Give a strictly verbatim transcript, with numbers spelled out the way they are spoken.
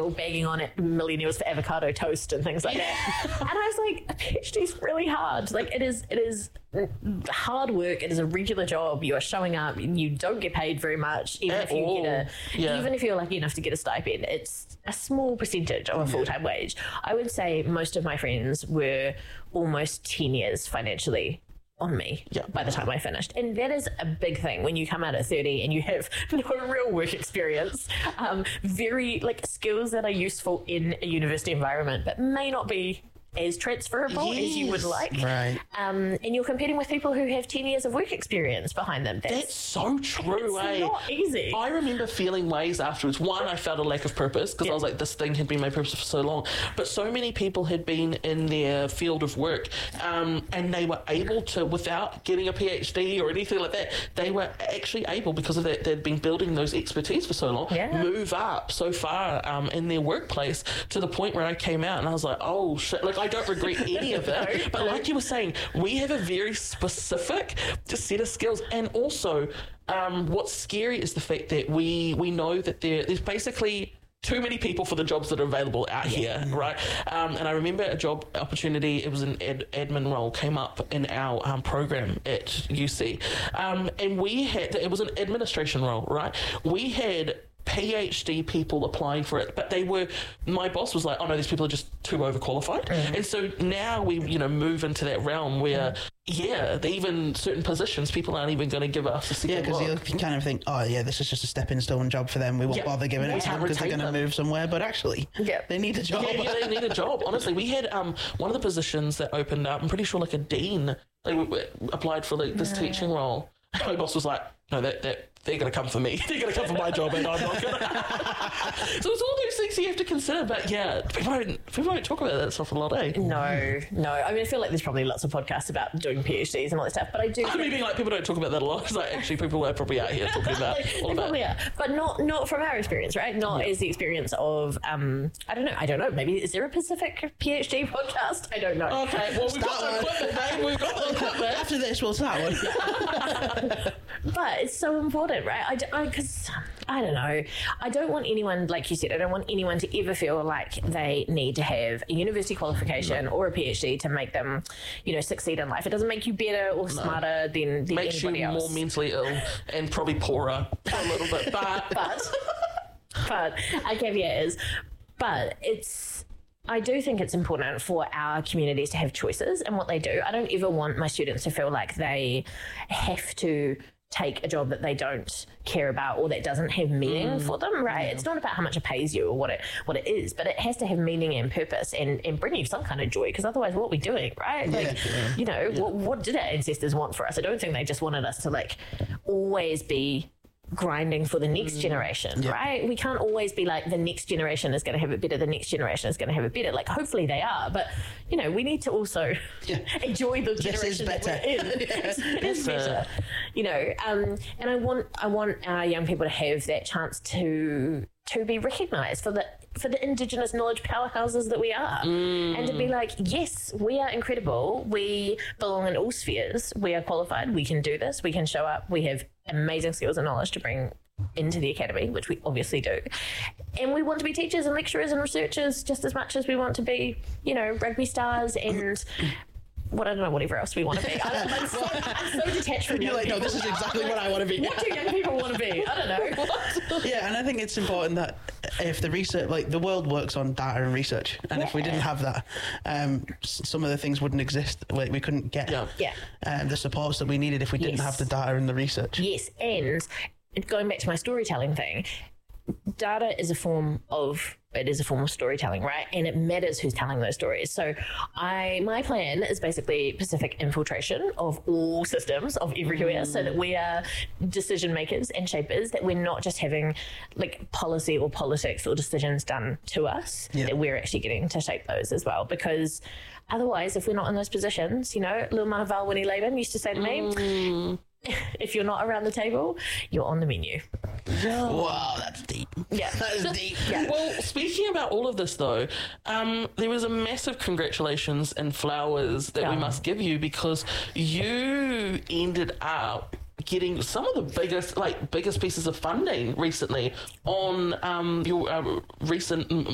all bagging on it millennials for avocado toast and things like that. And I was like, a PhD is really hard. Like it is, it is hard work. It is a regular job. You are showing up. You don't get paid very much, even At if you all. get a, Yeah. even if you're lucky enough to get a stipend. It's a small percentage of a full-time wage. I would say most of my friends were almost ten years financially on me Yeah. by the time I finished. And that is a big thing when you come out at thirty and you have no real work experience. Um, very like skills that are useful in a university environment but may not be as transferable as you would Yes. like. Right. Um, and you're competing with people who have ten years of work experience behind them. That's, That's so true, it's eh? not easy. I remember feeling ways afterwards. One, I felt a lack of purpose because Yeah. I was like, this thing had been my purpose for so long. But so many people had been in their field of work um, and they were able to, without getting a PhD or anything like that, they were actually able, because of that, they'd been building those expertise for so long, Yeah. move up so far um, in their workplace to the point where I came out and I was like, oh shit, like I don't regret any of it. But like you were saying, we have a very specific set of skills. And also, um, what's scary is the fact that we we know that there there's basically too many people for the jobs that are available out here, right? Um, and I remember a job opportunity, it was an ad, admin role, came up in our um, program at U C. Um, and we had, it was an administration role, right? We had PhD people applying for it, but they were, my boss was like, oh no, these people are just too overqualified. Mm. And so now we, you know, move into that realm where, mm. yeah, even certain positions, people aren't even going to give us a second Yeah, because look. you kind of think, oh yeah, this is just a stepping stone job for them. We won't Yeah. bother giving We it to them can't because they're retain going to them. move somewhere. But actually, Yeah. they need a job. Yeah, yeah, they need a job. Honestly, we had um one of the positions that opened up. I'm pretty sure like a dean. They w- w- applied for like this teaching role. My boss was like, "No, that that they're gonna come for me. They're gonna come for my job, and I'm not gonna." So it's all those things you have to consider. But yeah, people don't people don't talk about that stuff a lot, eh? No, no. I mean, I feel like there's probably lots of podcasts about doing PhDs and all that stuff, but I do. I mean, being like people don't talk about that a lot. It's like actually people are probably out here talking about all They about. probably are, but not not from our experience, right? Not as the experience of um, I don't know, I don't know. Maybe is there a Pacific PhD podcast? I don't know. Okay, well we've got the equipment, mate. We've got the equipment. After this, we'll start one. But it's so important, right? I because I, I don't know. I don't want anyone, like you said, I don't want anyone to ever feel like they need to have a university qualification or a PhD to make them, you know, succeed in life. It doesn't make you better or smarter than, than Makes you anybody else. more mentally ill and probably poorer a little bit, but but but a caveat is, but it's. I do think it's important for our communities to have choices in what they do. I don't ever want my students to feel like they have to take a job that they don't care about or that doesn't have meaning mm. for them, right? Yeah. It's not about how much it pays you or what it what it is, but it has to have meaning and purpose and, and bring you some kind of joy, because otherwise what are we doing, right? Yeah, like, yeah. you know, Yeah. what, what did our ancestors want for us? I don't think they just wanted us to like always be grinding for the next generation, yeah. right? We can't always be like the next generation is going to have it better, the next generation is going to have it better. Like hopefully they are, but you know, we need to also Yeah. enjoy the This generation is that better. we're in. It's, it is Yes, better, you know. Um, and I want I want our young people to have that chance to to be recognised for the for the Indigenous knowledge powerhouses that we are, Mm. and to be like, yes, we are incredible. We belong in all spheres. We are qualified. We can do this. We can show up. We have amazing skills and knowledge to bring into the academy, which we obviously do. And we want to be teachers and lecturers and researchers just as much as we want to be, you know, rugby stars and what I don't know, whatever else we want to be. I, I'm, so, I'm so detached from You're young like, no, people. this is exactly what I want to be. What do young people want to be? I don't know. Yeah, and I think it's important that if the research, like the world works on data and research, and if we didn't have that, um, s- some of the things wouldn't exist. We, we couldn't get Yeah. Yeah. um, the supports that we needed if we didn't Yes. have the data and the research. Yes, and going back to my storytelling thing, data is a form of it is a form of storytelling, right? And it matters who's telling those stories. So I my plan is basically Pacific infiltration of all systems of everywhere, mm. so that we are decision makers and shapers, that we're not just having like policy or politics or decisions done to us, yeah. that we're actually getting to shape those as well. Because otherwise, if we're not in those positions, you know, Lil Manaval Winnie Laban used to say to me, Mm. if you're not around the table, you're on the menu. Wow, that's deep. Yeah. That is deep. Yeah. Well, speaking about all of this, though, um, there was a massive congratulations and flowers that we Yeah. must give you, because you ended up getting some of the biggest, like, biggest pieces of funding recently on um, your uh, recent